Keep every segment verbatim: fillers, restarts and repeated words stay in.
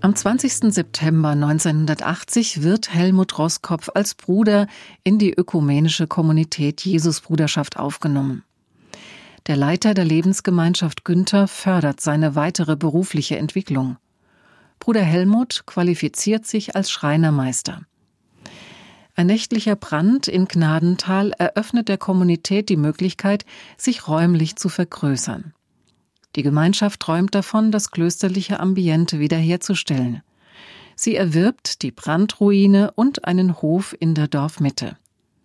Am zwanzigsten September neunzehnhundertachtzig wird Helmut Roskopf als Bruder in die ökumenische Kommunität Jesusbruderschaft aufgenommen. Der Leiter der Lebensgemeinschaft Günther fördert seine weitere berufliche Entwicklung. Bruder Helmut qualifiziert sich als Schreinermeister. Ein nächtlicher Brand in Gnadental eröffnet der Kommunität die Möglichkeit, sich räumlich zu vergrößern. Die Gemeinschaft träumt davon, das klösterliche Ambiente wiederherzustellen. Sie erwirbt die Brandruine und einen Hof in der Dorfmitte.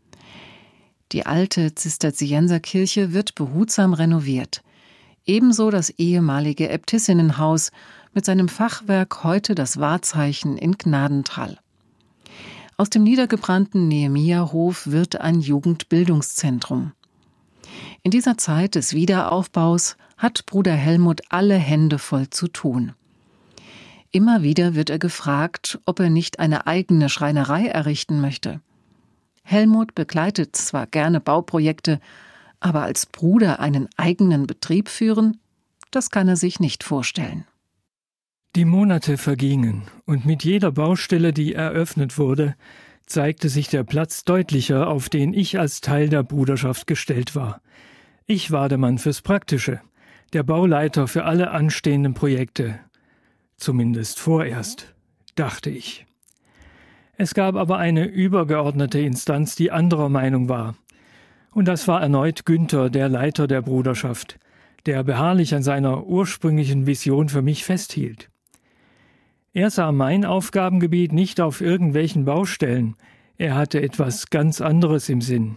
Die alte Zisterzienserkirche wird behutsam renoviert. Ebenso das ehemalige Äbtissinnenhaus mit seinem Fachwerk, heute das Wahrzeichen in Gnadental. Aus dem niedergebrannten Nehemia-Hof wird ein Jugendbildungszentrum. In dieser Zeit des Wiederaufbaus hat Bruder Helmut alle Hände voll zu tun. Immer wieder wird er gefragt, ob er nicht eine eigene Schreinerei errichten möchte. Helmut begleitet zwar gerne Bauprojekte, aber als Bruder einen eigenen Betrieb führen, das kann er sich nicht vorstellen. Die Monate vergingen und mit jeder Baustelle, die eröffnet wurde, zeigte sich der Platz deutlicher, auf den ich als Teil der Bruderschaft gestellt war. Ich war der Mann fürs Praktische, der Bauleiter für alle anstehenden Projekte. Zumindest vorerst, dachte ich. Es gab aber eine übergeordnete Instanz, die anderer Meinung war. Und das war erneut Günther, der Leiter der Bruderschaft, der beharrlich an seiner ursprünglichen Vision für mich festhielt. Er sah mein Aufgabengebiet nicht auf irgendwelchen Baustellen, er hatte etwas ganz anderes im Sinn.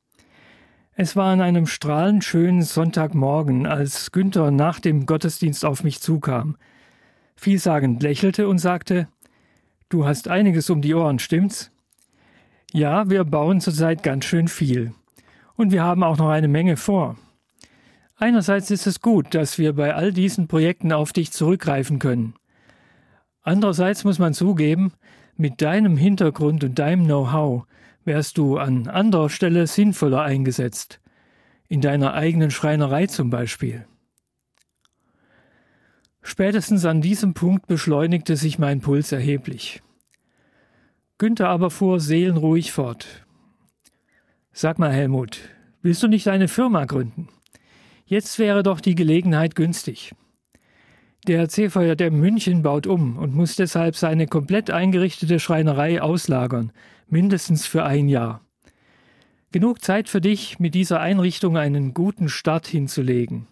Es war an einem strahlend schönen Sonntagmorgen, als Günther nach dem Gottesdienst auf mich zukam, vielsagend lächelte und sagte: »Du hast einiges um die Ohren, stimmt's?« »Ja, wir bauen zurzeit ganz schön viel. Und wir haben auch noch eine Menge vor. Einerseits ist es gut, dass wir bei all diesen Projekten auf dich zurückgreifen können. Andererseits muss man zugeben, mit deinem Hintergrund und deinem Know-how wärst du an anderer Stelle sinnvoller eingesetzt. In deiner eigenen Schreinerei zum Beispiel.« Spätestens an diesem Punkt beschleunigte sich mein Puls erheblich. Günther aber fuhr seelenruhig fort. »Sag mal, Helmut, willst du nicht eine Firma gründen? Jetzt wäre doch die Gelegenheit günstig. Der C V J M München baut um und muss deshalb seine komplett eingerichtete Schreinerei auslagern, mindestens für ein Jahr. Genug Zeit für dich, mit dieser Einrichtung einen guten Start hinzulegen.«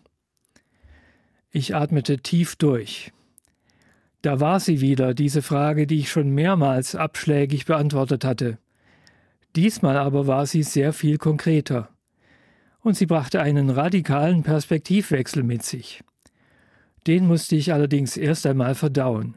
Ich atmete tief durch. Da war sie wieder, diese Frage, die ich schon mehrmals abschlägig beantwortet hatte. Diesmal aber war sie sehr viel konkreter. Und sie brachte einen radikalen Perspektivwechsel mit sich. Den musste ich allerdings erst einmal verdauen.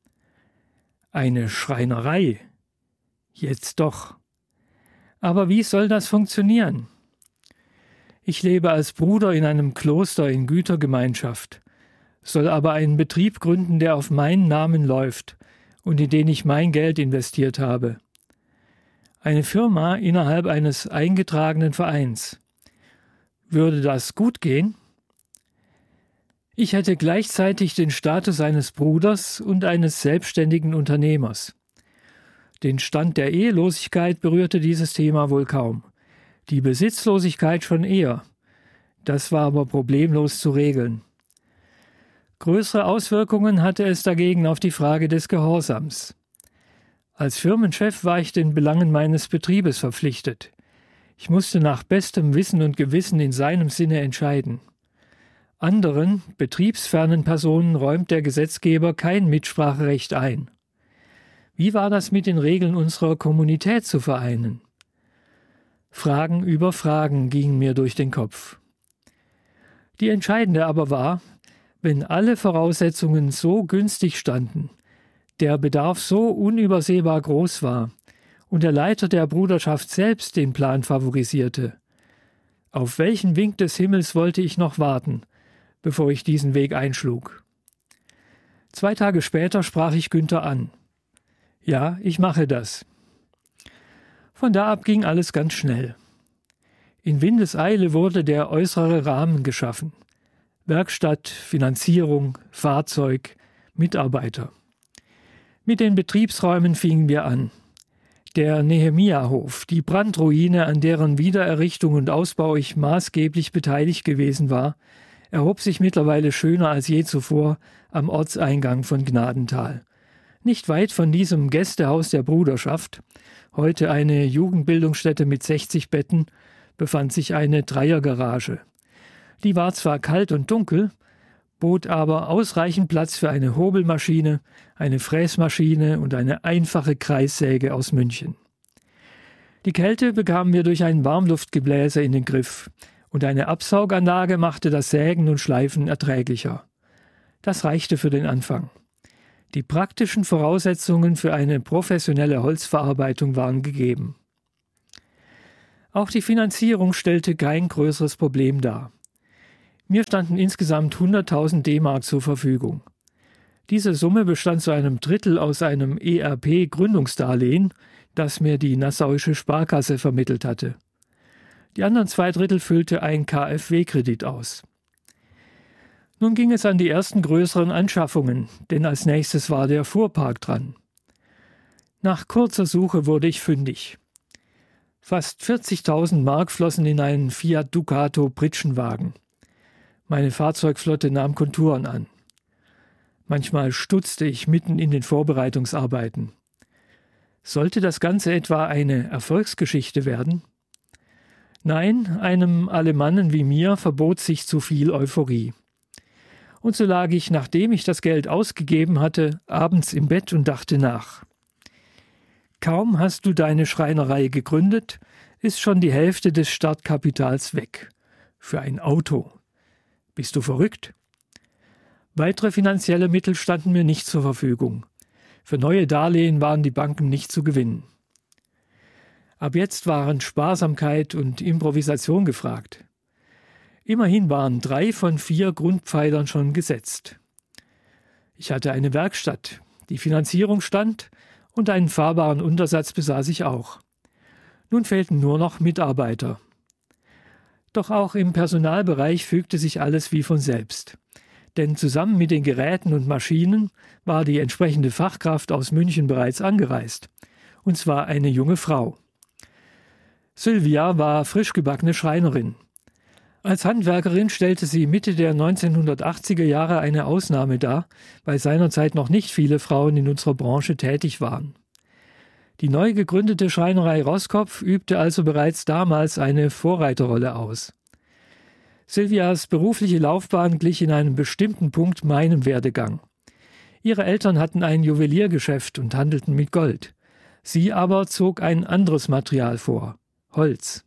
Eine Schreinerei? Jetzt doch. Aber wie soll das funktionieren? Ich lebe als Bruder in einem Kloster in Gütergemeinschaft, soll aber einen Betrieb gründen, der auf meinen Namen läuft und in den ich mein Geld investiert habe. Eine Firma innerhalb eines eingetragenen Vereins. Würde das gut gehen? Ich hätte gleichzeitig den Status eines Bruders und eines selbstständigen Unternehmers. Den Stand der Ehelosigkeit berührte dieses Thema wohl kaum. Die Besitzlosigkeit schon eher. Das war aber problemlos zu regeln. Größere Auswirkungen hatte es dagegen auf die Frage des Gehorsams. Als Firmenchef war ich den Belangen meines Betriebes verpflichtet. Ich musste nach bestem Wissen und Gewissen in seinem Sinne entscheiden. Anderen, betriebsfernen Personen räumt der Gesetzgeber kein Mitspracherecht ein. Wie war das mit den Regeln unserer Kommunität zu vereinen? Fragen über Fragen gingen mir durch den Kopf. Die entscheidende aber war, wenn alle Voraussetzungen so günstig standen, der Bedarf so unübersehbar groß war und der Leiter der Bruderschaft selbst den Plan favorisierte, auf welchen Wink des Himmels wollte ich noch warten, bevor ich diesen Weg einschlug? Zwei Tage später sprach ich Günther an. Ja, ich mache das. Von da ab ging alles ganz schnell. In Windeseile wurde der äußere Rahmen geschaffen. Werkstatt, Finanzierung, Fahrzeug, Mitarbeiter. Mit den Betriebsräumen fingen wir an. Der Nehemia-Hof, die Brandruine, an deren Wiedererrichtung und Ausbau ich maßgeblich beteiligt gewesen war, erhob sich mittlerweile schöner als je zuvor am Ortseingang von Gnadental. Nicht weit von diesem Gästehaus der Bruderschaft, heute eine Jugendbildungsstätte mit sechzig Betten, befand sich eine Dreiergarage. Die war zwar kalt und dunkel, bot aber ausreichend Platz für eine Hobelmaschine, eine Fräsmaschine und eine einfache Kreissäge aus München. Die Kälte bekamen wir durch ein Warmluftgebläse in den Griff und eine Absauganlage machte das Sägen und Schleifen erträglicher. Das reichte für den Anfang. Die praktischen Voraussetzungen für eine professionelle Holzverarbeitung waren gegeben. Auch die Finanzierung stellte kein größeres Problem dar. Mir standen insgesamt hunderttausend D-Mark zur Verfügung. Diese Summe bestand zu einem Drittel aus einem E R P-Gründungsdarlehen, das mir die Nassauische Sparkasse vermittelt hatte. Die anderen zwei Drittel füllte ein K f W-Kredit aus. Nun ging es an die ersten größeren Anschaffungen, denn als nächstes war der Fuhrpark dran. Nach kurzer Suche wurde ich fündig. Fast vierzigtausend Mark flossen in einen Fiat Ducato Pritschenwagen. Meine Fahrzeugflotte nahm Konturen an. Manchmal stutzte ich mitten in den Vorbereitungsarbeiten. Sollte das Ganze etwa eine Erfolgsgeschichte werden? Nein, einem Alemannen wie mir verbot sich zu viel Euphorie. Und so lag ich, nachdem ich das Geld ausgegeben hatte, abends im Bett und dachte nach. Kaum hast du deine Schreinerei gegründet, ist schon die Hälfte des Startkapitals weg. Für ein Auto. Bist du verrückt? Weitere finanzielle Mittel standen mir nicht zur Verfügung. Für neue Darlehen waren die Banken nicht zu gewinnen. Ab jetzt waren Sparsamkeit und Improvisation gefragt. Immerhin waren drei von vier Grundpfeilern schon gesetzt. Ich hatte eine Werkstatt, die Finanzierung stand und einen fahrbaren Untersatz besaß ich auch. Nun fehlten nur noch Mitarbeiter. Doch auch im Personalbereich fügte sich alles wie von selbst. Denn zusammen mit den Geräten und Maschinen war die entsprechende Fachkraft aus München bereits angereist. Und zwar eine junge Frau. Sylvia war frisch gebackene Schreinerin. Als Handwerkerin stellte sie Mitte der neunzehnhundertachtziger Jahre eine Ausnahme dar, weil seinerzeit noch nicht viele Frauen in unserer Branche tätig waren. Die neu gegründete Schreinerei Roskopf übte also bereits damals eine Vorreiterrolle aus. Sylvias berufliche Laufbahn glich in einem bestimmten Punkt meinem Werdegang. Ihre Eltern hatten ein Juweliergeschäft und handelten mit Gold. Sie aber zog ein anderes Material vor, Holz.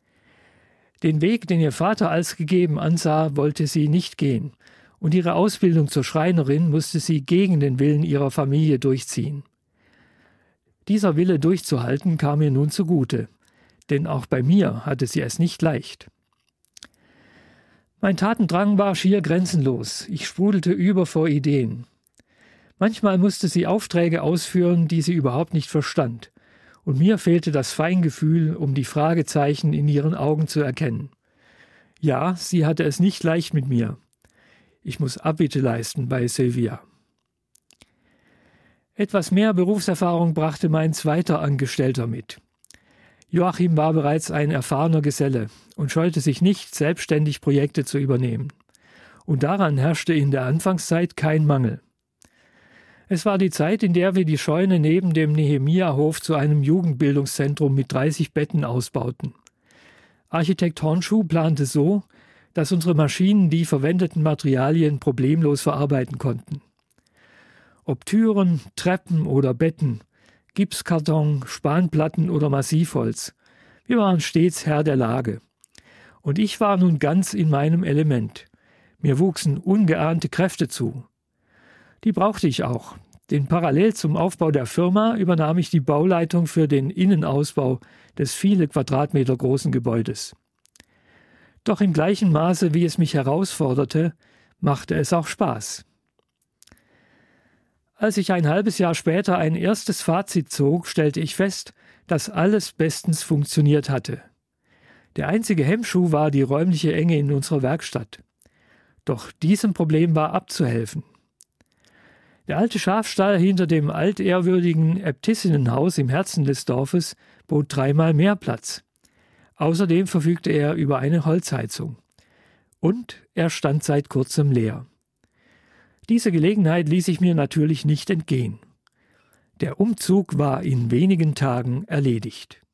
Den Weg, den ihr Vater als gegeben ansah, wollte sie nicht gehen, und ihre Ausbildung zur Schreinerin musste sie gegen den Willen ihrer Familie durchziehen. Dieser Wille durchzuhalten kam ihr nun zugute, denn auch bei mir hatte sie es nicht leicht. Mein Tatendrang war schier grenzenlos, ich sprudelte über vor Ideen. Manchmal musste sie Aufträge ausführen, die sie überhaupt nicht verstand, und mir fehlte das Feingefühl, um die Fragezeichen in ihren Augen zu erkennen. Ja, sie hatte es nicht leicht mit mir. Ich muss Abbitte leisten bei Sylvia. Etwas mehr Berufserfahrung brachte mein zweiter Angestellter mit. Joachim war bereits ein erfahrener Geselle und scheute sich nicht, selbstständig Projekte zu übernehmen. Und daran herrschte in der Anfangszeit kein Mangel. Es war die Zeit, in der wir die Scheune neben dem Nehemia-Hof zu einem Jugendbildungszentrum mit dreißig Betten ausbauten. Architekt Hornschuh plante so, dass unsere Maschinen die verwendeten Materialien problemlos verarbeiten konnten. Ob Türen, Treppen oder Betten, Gipskarton, Spanplatten oder Massivholz, wir waren stets Herr der Lage. Und ich war nun ganz in meinem Element. Mir wuchsen ungeahnte Kräfte zu. Die brauchte ich auch, denn parallel zum Aufbau der Firma übernahm ich die Bauleitung für den Innenausbau des viele Quadratmeter großen Gebäudes. Doch im gleichen Maße, wie es mich herausforderte, machte es auch Spaß. Als ich ein halbes Jahr später ein erstes Fazit zog, stellte ich fest, dass alles bestens funktioniert hatte. Der einzige Hemmschuh war die räumliche Enge in unserer Werkstatt. Doch diesem Problem war abzuhelfen. Der alte Schafstall hinter dem altehrwürdigen Äbtissinnenhaus im Herzen des Dorfes bot dreimal mehr Platz. Außerdem verfügte er über eine Holzheizung. Und er stand seit kurzem leer. Diese Gelegenheit ließ ich mir natürlich nicht entgehen. Der Umzug war in wenigen Tagen erledigt.